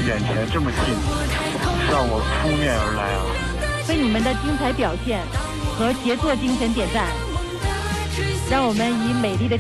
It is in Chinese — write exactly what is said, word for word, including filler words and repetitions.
眼前这么近，向我扑面而来啊！ 为你们的精彩表现和协作精神点赞，让我们以美丽的